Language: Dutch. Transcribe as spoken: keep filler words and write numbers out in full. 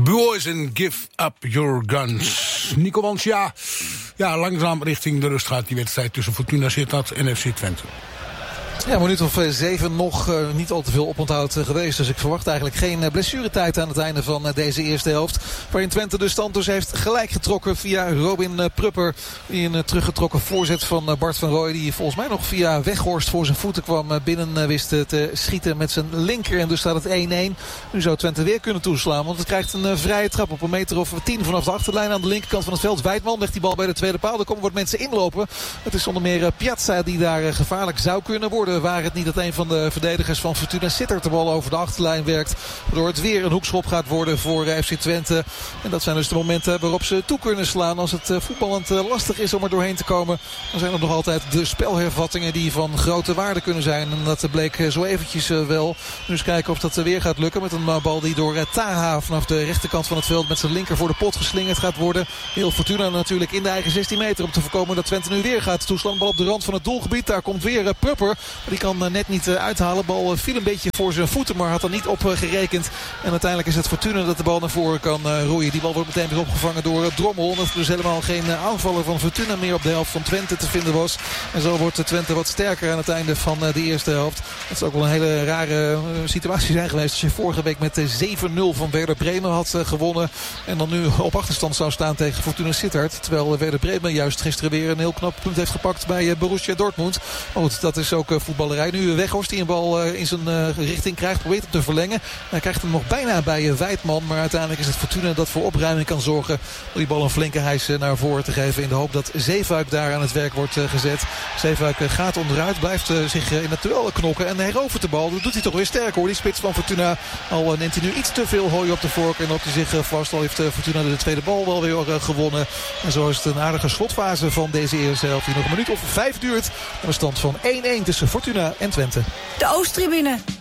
Boys and give up your guns. Nico Wans, ja, ja, langzaam richting de rust gaat die wedstrijd tussen Fortuna Sittard en F C Twente. Ja, een minuut of zeven nog uh, niet al te veel oponthoud uh, geweest. Dus ik verwacht eigenlijk geen uh, blessuretijd aan het einde van uh, deze eerste helft. Waarin Twente de stand dus heeft gelijk getrokken via Robin uh, Prupper. Die een uh, teruggetrokken voorzet van uh, Bart van Rooij. Die volgens mij nog via Weghorst voor zijn voeten kwam. Uh, binnen uh, wist uh, te schieten met zijn linker. En dus staat het één-één. Nu zou Twente weer kunnen toeslaan. Want het krijgt een uh, vrije trap op een meter of tien vanaf de achterlijn. Aan de linkerkant van het veld. Weidman legt die bal bij de tweede paal. Er komen wat mensen inlopen. Het is onder meer uh, Piazza die daar uh, gevaarlijk zou kunnen worden. Waar het niet dat een van de verdedigers van Fortuna Sittard de bal over de achterlijn werkt. Waardoor het weer een hoekschop gaat worden voor F C Twente. En dat zijn dus de momenten waarop ze toe kunnen slaan. Als het voetballend lastig is om er doorheen te komen. Dan zijn er nog altijd de spelhervattingen die van grote waarde kunnen zijn. En dat bleek zo eventjes wel. Nu eens kijken of dat weer gaat lukken. Met een bal die door Taha vanaf de rechterkant van het veld met zijn linker voor de pot geslingerd gaat worden. Heel Fortuna natuurlijk in de eigen zestien meter om te voorkomen dat Twente nu weer gaat toeslaan. Bal op de rand van het doelgebied. Daar komt weer Prupper. Die kan net niet uithalen. De bal viel een beetje voor zijn voeten, maar had er niet op gerekend. En uiteindelijk is het Fortuna dat de bal naar voren kan roeien. Die bal wordt meteen weer opgevangen door Drommel. Dat er dus helemaal geen aanvaller van Fortuna meer op de helft van Twente te vinden was. En zo wordt Twente wat sterker aan het einde van de eerste helft. Het zou ook wel een hele rare situatie zijn geweest als je vorige week met zeven nul van Werder Bremen had gewonnen. En dan nu op achterstand zou staan tegen Fortuna Sittard. Terwijl Werder Bremen juist gisteren weer een heel knap punt heeft gepakt bij Borussia Dortmund. Maar goed, dat is ook voetballerij. Nu Weghorst die een bal in zijn richting krijgt. Probeert hem te verlengen. Hij krijgt hem nog bijna bij Weidman. Maar uiteindelijk is het Fortuna dat voor opruiming kan zorgen. Om die bal een flinke hijs naar voren te geven. In de hoop dat Zeefuik daar aan het werk wordt gezet. Zeefuik gaat onderuit. Blijft zich in het duel knokken. En herovert de bal. Dat doet hij toch weer sterk hoor. Die spits van Fortuna. Al neemt hij nu iets te veel hooi op de vork. En loopt hij zich vast. Al heeft Fortuna de tweede bal wel weer gewonnen. En zo is het een aardige slotfase van deze eerste helft. Die nog een minuut of vijf duurt. Een stand van één-één tussen Fortuna en Twente. De Oosttribune.